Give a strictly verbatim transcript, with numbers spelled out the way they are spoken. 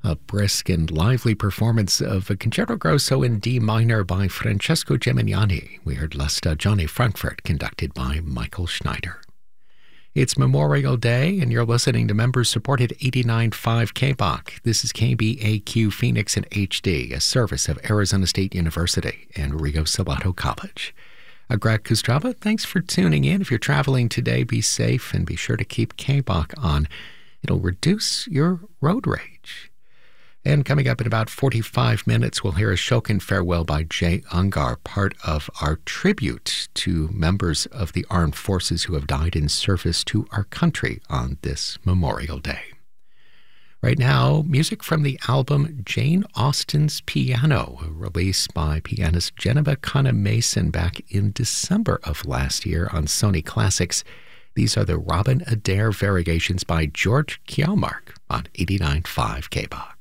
A brisk and lively performance of a Concerto Grosso in D minor by Francesco Gimignani. We heard La Stagione Frankfurt, conducted by Michael Schneider. It's Memorial Day, and you're listening to members-supported eighty-nine point five K B O C. This is K B A Q Phoenix in H D, a service of Arizona State University and Rio Salado College. I'm Greg Kostrava. Thanks for tuning in. If you're traveling today, be safe and be sure to keep K B O C on. It'll reduce your road rage. And coming up in about forty-five minutes, we'll hear a Shokin farewell by Jay Ungar, part of our tribute to members of the armed forces who have died in service to our country on this Memorial Day. Right now, music from the album Jane Austen's Piano, released by pianist Geneva Connor-Mason back in December of last year on Sony Classics. These are the Robin Adair variations by George Kjellmark on eighty-nine point five K B O C.